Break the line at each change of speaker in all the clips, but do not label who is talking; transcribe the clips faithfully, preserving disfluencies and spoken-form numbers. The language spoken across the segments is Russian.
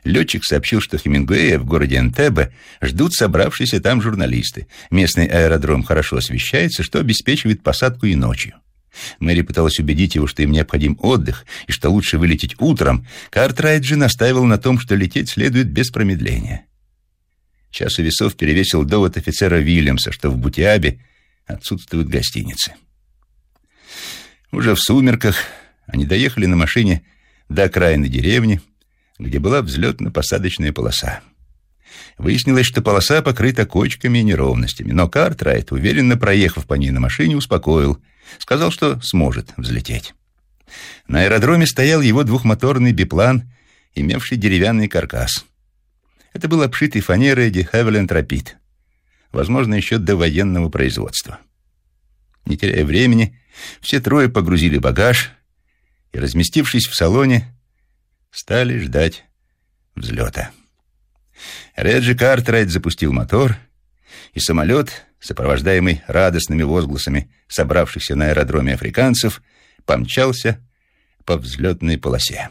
Летчик сообщил, что Хемингуэя в городе Энтебе ждут собравшиеся там журналисты. Местный аэродром хорошо освещается, что обеспечивает посадку и ночью. Мэри пыталась убедить его, что им необходим отдых и что лучше вылететь утром. Картрайт же настаивал на том, что лететь следует без промедления. Час у весов перевесил довод офицера Вильямса, что в Бутиабе отсутствуют гостиницы. Уже в сумерках они доехали на машине до окраины деревни, где была взлетно-посадочная полоса. Выяснилось, что полоса покрыта кочками и неровностями, но Картрайт, уверенно проехав по ней на машине, успокоил, сказал, что сможет взлететь. На аэродроме стоял его двухмоторный биплан, имевший деревянный каркас. Это был обшитый фанерой де Хевиленд Рапид, возможно, еще до военного производства. Не теряя времени, все трое погрузили багаж и, разместившись в салоне, стали ждать взлета. Реджи Картрайт запустил мотор, и самолет, сопровождаемый радостными возгласами собравшихся на аэродроме африканцев, помчался по взлетной полосе.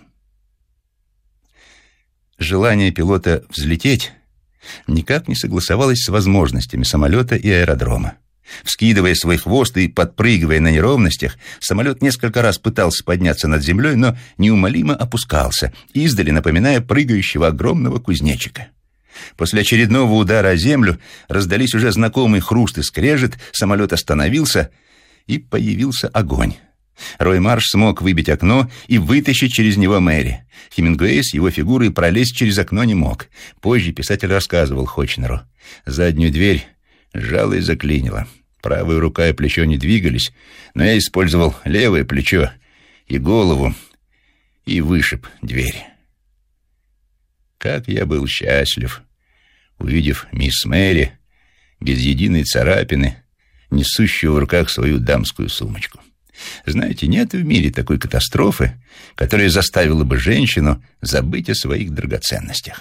Желание пилота взлететь никак не согласовалось с возможностями самолета и аэродрома. Вскидывая свой хвост и подпрыгивая на неровностях, самолет несколько раз пытался подняться над землей, но неумолимо опускался, издали напоминая прыгающего огромного кузнечика. После очередного удара о землю раздались уже знакомый хруст и скрежет, самолет остановился, и появился огонь. Рой Марш смог выбить окно и вытащить через него Мэри. Хемингуэй с его фигурой пролезть через окно не мог. Позже писатель рассказывал Хочнеру. Заднюю дверь сжало и заклинило. Правая рука и плечо не двигались, но я использовал левое плечо и голову и вышиб дверь. Как я был счастлив, увидев мисс Мэри без единой царапины, несущую в руках свою дамскую сумочку. Знаете, нет в мире такой катастрофы, которая заставила бы женщину забыть о своих драгоценностях.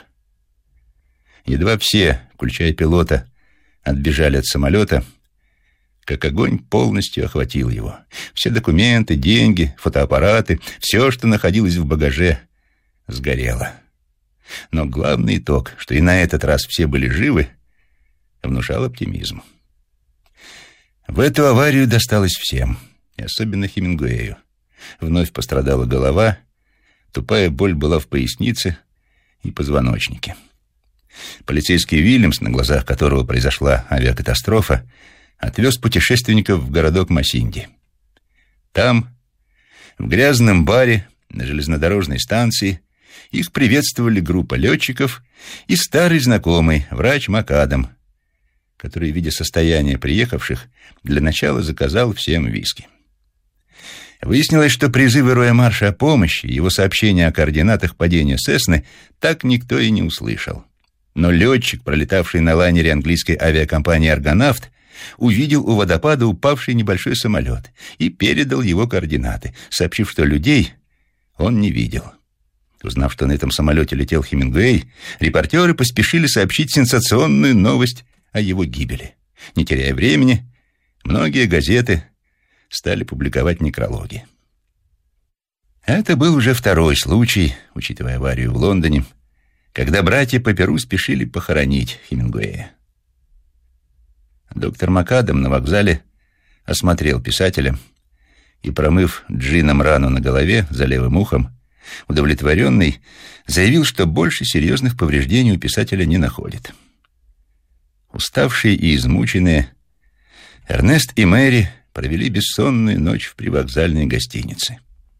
Едва все, включая пилота, отбежали от самолета, как огонь полностью охватил его. Все документы, деньги, фотоаппараты, все, что находилось в багаже, сгорело. Но главный итог, что и на этот раз все были живы, внушал оптимизм. В эту аварию досталось всем, и особенно Хемингуэю. Вновь пострадала голова, тупая боль была в пояснице и позвоночнике. Полицейский Вильямс, на глазах которого произошла авиакатастрофа, отвез путешественников в городок Масинди. Там, в грязном баре на железнодорожной станции, их приветствовали группа летчиков и старый знакомый, врач Макадам, который, видя состояние приехавших, для начала заказал всем виски. Выяснилось, что призывы Роя Марша о помощи, его сообщения о координатах падения Сесны так никто и не услышал. Но летчик, пролетавший на лайнере английской авиакомпании «Аргонавт», увидел у водопада упавший небольшой самолет и передал его координаты, сообщив, что людей он не видел. Узнав, что на этом самолете летел Хемингуэй, репортеры поспешили сообщить сенсационную новость о его гибели. Не теряя времени, многие газеты стали публиковать некрологи. Это был уже второй случай, учитывая аварию в Лондоне, когда братья по перу спешили похоронить Хемингуэя. Доктор Макадам на вокзале осмотрел писателя и, промыв джином рану на голове за левым ухом, удовлетворенный, заявил, что больше серьезных повреждений у писателя не находит. Уставшие и измученные, Эрнест и Мэри провели бессонную ночь в привокзальной гостинице.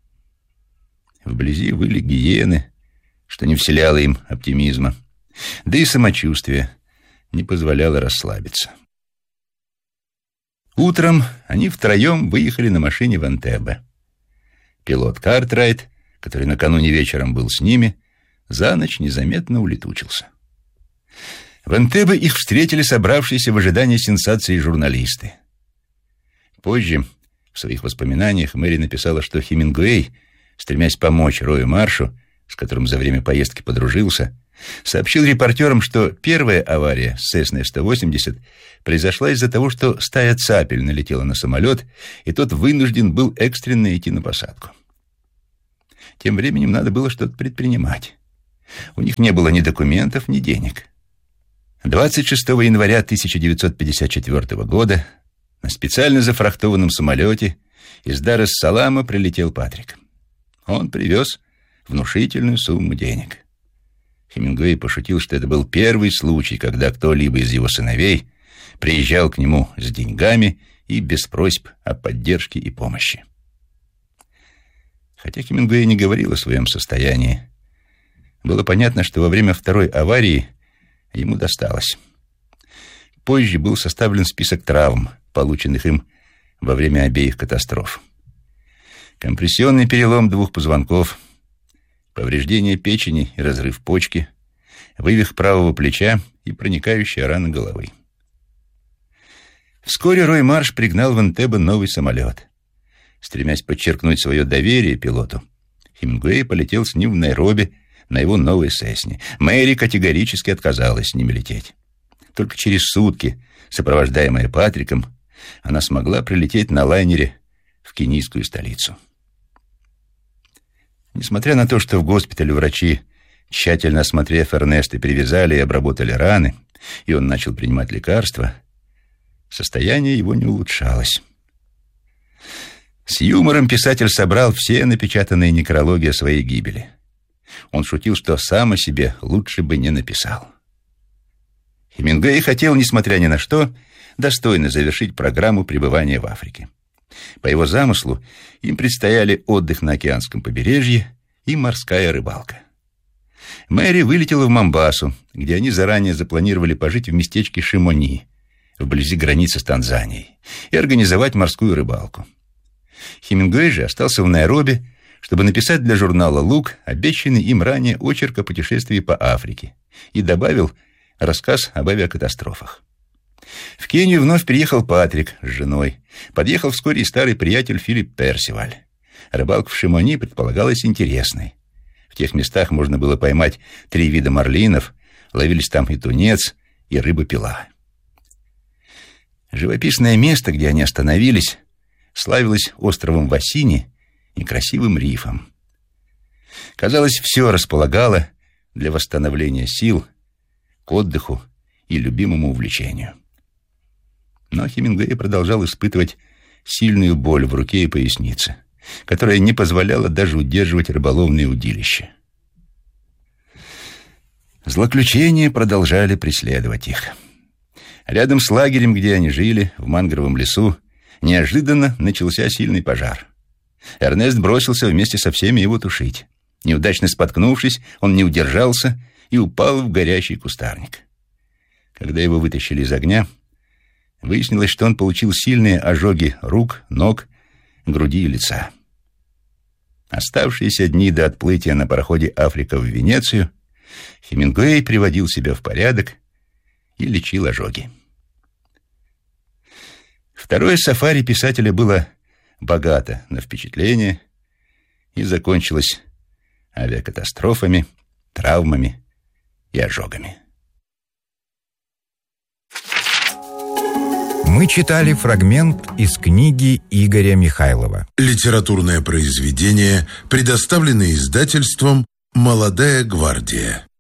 Вблизи выли гиены, что не вселяло им оптимизма, да и самочувствие не позволяло расслабиться. Утром они втроем выехали на машине в Энтебе. Пилот Картрайт, который накануне вечером был с ними, за ночь незаметно улетучился. В Энтебе их встретили собравшиеся в ожидании сенсации журналисты. Позже, в своих воспоминаниях, Мэри написала, что Хемингуэй, стремясь помочь Рою Маршу, с которым за время поездки подружился, сообщил репортерам, что первая авария с Cessna сто восемьдесят произошла из-за того, что стая цапель налетела на самолет, и тот вынужден был экстренно идти на посадку. Тем временем надо было что-то предпринимать. У них не было ни документов, ни денег. двадцать шестого января тысяча девятьсот пятьдесят четвёртого года на специально зафрахтованном самолете из Дар-эс-Салама прилетел Патрик. Он привез внушительную сумму денег. Хемингуэй пошутил, что это был первый случай, когда кто-либо из его сыновей приезжал к нему с деньгами и без просьб о поддержке и помощи. Хотя Хемингуэй не говорил о своем состоянии, было понятно, что во время второй аварии ему досталось. Позже был составлен список травм, полученных им во время обеих катастроф. Компрессионный перелом двух позвонков, повреждение печени и разрыв почки, вывих правого плеча и проникающая рана головы. Вскоре Рой Марш пригнал в Энтебе новый самолет. Стремясь подчеркнуть свое доверие пилоту, Хемингуэй полетел с ним в Найроби на его новой Сесне. Мэри категорически отказалась с ними лететь. Только через сутки, сопровождаемая Патриком, она смогла прилететь на лайнере в кенийскую столицу. Несмотря на то, что в госпитале врачи, тщательно осмотрев Эрнеста, перевязали и обработали раны, и он начал принимать лекарства, состояние его не улучшалось. С юмором писатель собрал все напечатанные некрологи о своей гибели. Он шутил, что сам о себе лучше бы не написал. Хемингуэй хотел, несмотря ни на что, достойно завершить программу пребывания в Африке. По его замыслу им предстояли отдых на океанском побережье и морская рыбалка. Мэри вылетела в Момбасу, где они заранее запланировали пожить в местечке Шимони, вблизи границы с Танзанией, и организовать морскую рыбалку. Хемингуэй же остался в Найроби, чтобы написать для журнала «Лук» обещанный им ранее очерк о путешествии по Африке, и добавил рассказ об авиакатастрофах. В Кению вновь приехал Патрик с женой. Подъехал вскоре и старый приятель Филипп Персиваль. Рыбалка в Шимони предполагалась интересной. В тех местах можно было поймать три вида марлинов, ловились там и тунец, и рыба-пила. Живописное место, где они остановились, славилось островом Васини и красивым рифом. Казалось, все располагало для восстановления сил, к отдыху и любимому увлечению. Но Хемингуэй продолжал испытывать сильную боль в руке и пояснице, которая не позволяла даже удерживать рыболовные удилища. Злоключения продолжали преследовать их. Рядом с лагерем, где они жили, в мангровом лесу, неожиданно начался сильный пожар. Эрнест бросился вместе со всеми его тушить. Неудачно споткнувшись, он не удержался и упал в горящий кустарник. Когда его вытащили из огня, выяснилось, что он получил сильные ожоги рук, ног, груди и лица. Оставшиеся дни до отплытия на пароходе «Африка» в Венецию Хемингуэй приводил себя в порядок и лечил ожоги. Второе сафари писателя было богато на впечатления и закончилось авиакатастрофами, травмами и ожогами.
Мы читали фрагмент из книги Игоря Михайлова.
Литературное произведение, предоставленное издательством «Молодая гвардия».